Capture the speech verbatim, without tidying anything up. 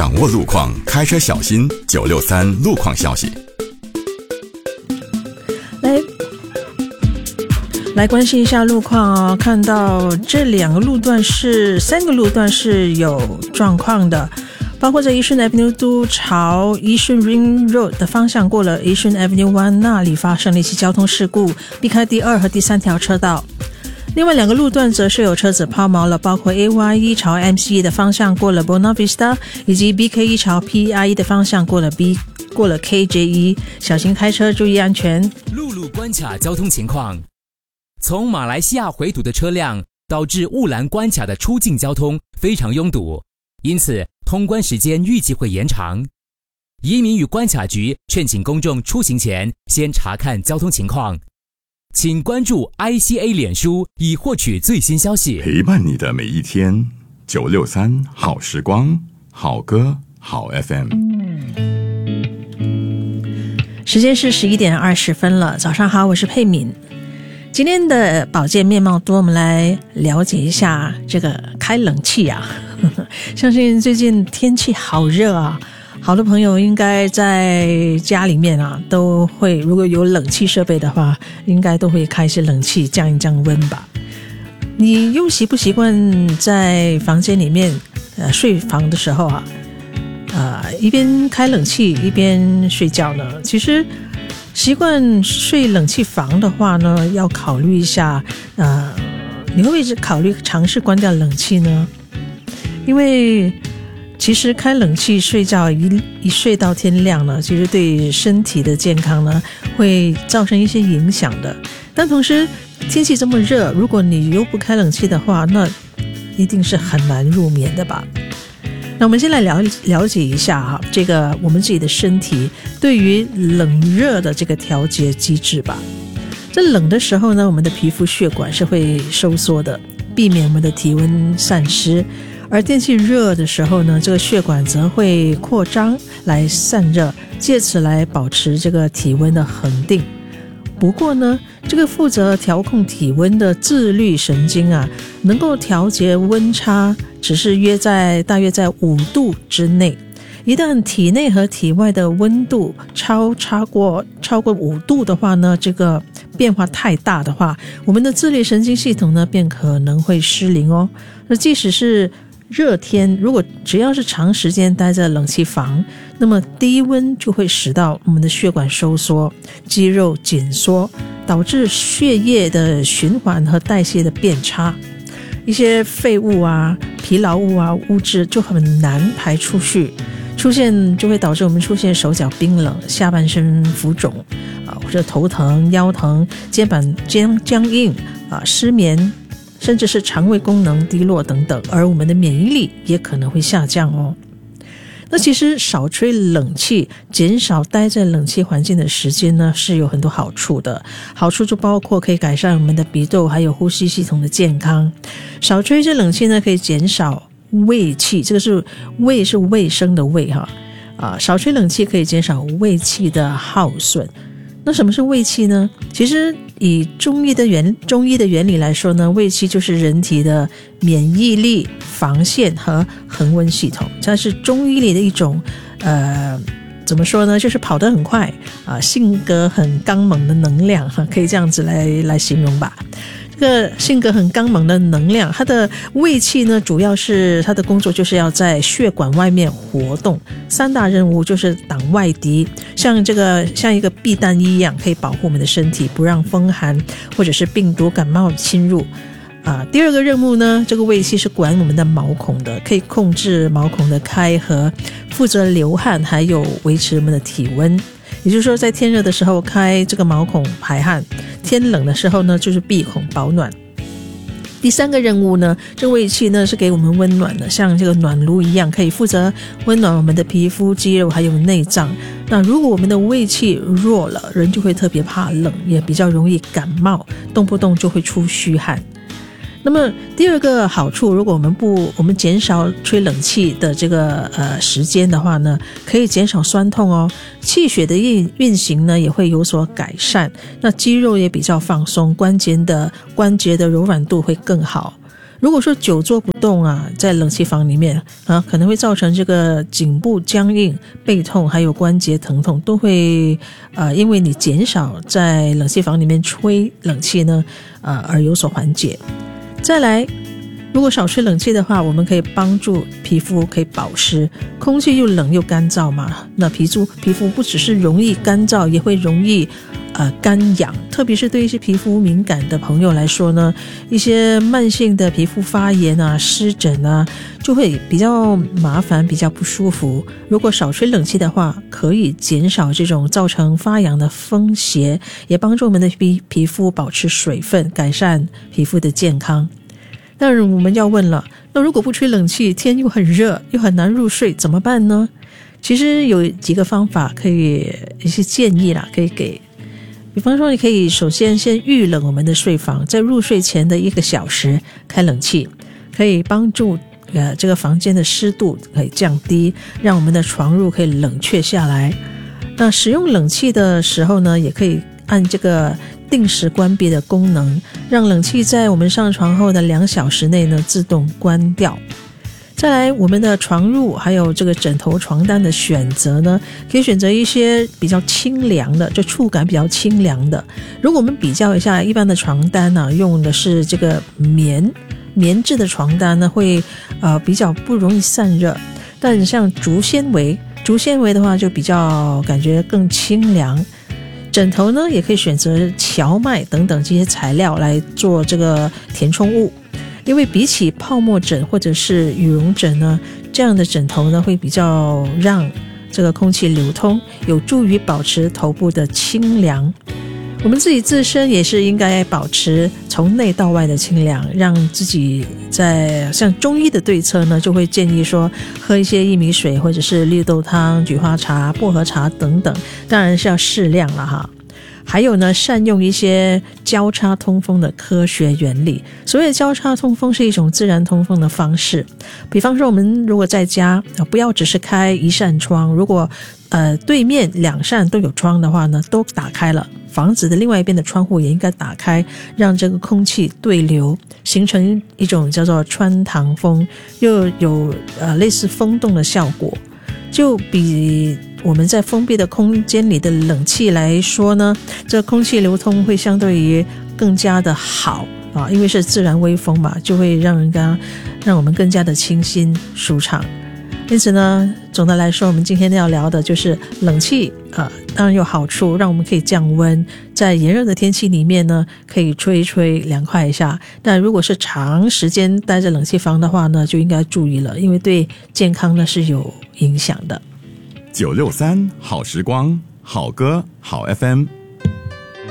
掌握路况，开车小心。九六三路况消息。 来，来关心一下路况哦。看到这两个路段是三个路段是有状况的，包括在 Yishun Avenue 都朝 Yishun Ring Road 的方向过了 Yishun Avenue 一那里发生了一起交通事故，避开第二和第三条车道。另外两个路段则是有车子抛锚了，包括 A Y 一朝 M C E 的方向过了 Buona Vista， 以及 B K 一朝 P I 的方向过了 B 过了 K J 一， 小心开车，注意安全。 陆路关卡交通情况，从马来西亚回堵的车辆导致雾兰关卡的出境交通非常拥堵，因此通关时间预计会延长。移民与关卡局劝请公众出行前先查看交通情况。请关注 I C A 脸书以获取最新消息。 陪伴你的每一天，九六三好时光，好歌好 F M。 时间是十一点二十分了，早上好，我是佩敏。今天的保健面貌多，我们来了解一下这个开冷气啊。相信最近天气好热啊，好多朋友应该在家里面啊都会，如果有冷气设备的话，应该都会开一些冷气降一降温吧。你又习不习惯在房间里面呃睡房的时候啊呃一边开冷气一边睡觉呢？其实习惯睡冷气房的话呢，要考虑一下呃你会不会考虑尝试关掉冷气呢？因为其实开冷气睡觉 一, 一睡到天亮呢，其实对身体的健康呢会造成一些影响的。但同时天气这么热，如果你又不开冷气的话，那一定是很难入眠的吧。那我们先来 了, 了解一下哈，这个我们自己的身体对于冷热的这个调节机制吧。在冷的时候呢，我们的皮肤血管是会收缩的，避免我们的体温散失。而天气热的时候呢，这个血管则会扩张来散热，借此来保持这个体温的恒定。不过呢，这个负责调控体温的自律神经啊，能够调节温差，只是约在大约在五度之内。一旦体内和体外的温度超超过超过五度的话呢，这个变化太大的话，我们的自律神经系统呢便可能会失灵哦。那即使是热天，如果只要是长时间待在冷气房，那么低温就会使到我们的血管收缩，肌肉紧缩，导致血液的循环和代谢的变差，一些废物啊、疲劳物啊、物质就很难排出去，出现就会导致我们出现手脚冰冷、下半身浮肿啊，或者头疼、腰疼、肩膀僵僵硬啊、失眠，甚至是肠胃功能低落等等，而我们的免疫力也可能会下降哦。那其实少吹冷气，减少待在冷气环境的时间呢，是有很多好处的。好处就包括可以改善我们的鼻窦还有呼吸系统的健康。少吹这冷气呢，可以减少胃气，这个是胃是卫生的胃哈啊，少吹冷气可以减少胃气的耗损。那什么是胃气呢？其实以中医的原中医的原理来说呢，胃气就是人体的免疫力、防线和恒温系统，它是中医里的一种呃怎么说呢，就是跑得很快啊、呃，性格很刚猛的能量，可以这样子来来形容吧。这个性格很刚猛的能量，它的胃气呢，主要是它的工作就是要在血管外面活动，三大任务就是挡外敌，像这个像一个避弹衣一样，可以保护我们的身体不让风寒或者是病毒感冒侵入啊。第二个任务呢，这个胃气是管我们的毛孔的，可以控制毛孔的开合，负责流汗还有维持我们的体温。也就是说，在天热的时候开这个毛孔排汗，天冷的时候呢就是闭孔保暖。第三个任务呢，这个胃气呢是给我们温暖的，像这个暖炉一样，可以负责温暖我们的皮肤、肌肉还有内脏。那如果我们的胃气弱了，人就会特别怕冷，也比较容易感冒，动不动就会出虚汗。那么第二个好处，如果我们不我们减少吹冷气的这个呃时间的话呢，可以减少酸痛哦，气血的运运行呢也会有所改善，那肌肉也比较放松，关节的关节的柔软度会更好。 如果说久坐不动啊，在冷气房里面啊，可能会造成这个颈部僵硬、背痛，还有关节疼痛，都会呃，因为你减少在冷气房里面吹冷气呢，呃，而有所缓解。再来，如果少吹冷气的话，我们可以帮助皮肤可以保湿。空气又冷又干燥嘛，那皮肤皮肤不只是容易干燥，也会容易呃干痒。特别是对一些皮肤敏感的朋友来说呢，一些慢性的皮肤发炎啊、湿疹啊，就会比较麻烦，比较不舒服。如果少吹冷气的话，可以减少这种造成发痒的风险，也帮助我们的皮皮肤保持水分，改善皮肤的健康。但我们要问了，那如果不吹冷气，天又很热，又很难入睡，怎么办呢？其实有几个方法，可以一些建议啦，可以给。比方说，你可以首先先预冷我们的睡房，在入睡前的一个小时开冷气，可以帮助呃这个房间的湿度可以降低，让我们的床褥可以冷却下来。那使用冷气的时候呢，也可以按这个定时关闭的功能，让冷气在我们上床后的两小时内呢自动关掉。再来，我们的床褥还有这个枕头床单的选择呢，可以选择一些比较清凉的，就触感比较清凉的。如果我们比较一下，一般的床单呢、啊，用的是这个棉棉质的床单呢，会呃比较不容易散热。但像竹纤维，竹纤维的话就比较感觉更清凉。枕头呢，也可以选择荞麦等等这些材料来做这个填充物。因为比起泡沫枕或者是羽绒枕呢，这样的枕头呢会比较让这个空气流通，有助于保持头部的清凉。我们自己自身也是应该保持从内到外的清凉，让自己在像中医的对策呢，就会建议说喝一些薏米水或者是绿豆汤、菊花茶、薄荷茶等等，当然是要适量了哈。还有呢，善用一些交叉通风的科学原理。所谓的交叉通风是一种自然通风的方式。比方说，我们如果在家，不要只是开一扇窗，如果呃对面两扇都有窗的话呢，都打开了，房子的另外一边的窗户也应该打开，让这个空气对流，形成一种叫做穿堂风，又有呃类似风洞的效果。就比我们在封闭的空间里的冷气来说呢，这空气流通会相对于更加的好啊，因为是自然微风嘛，就会让人家让我们更加的清新舒畅。因此呢，总的来说，我们今天要聊的就是冷气呃，当然有好处，让我们可以降温，在炎热的天气里面呢，可以吹一吹凉快一下。但如果是长时间待在冷气房的话呢，就应该注意了，因为对健康呢是有影响的。 九六三好时光，好歌好 F M。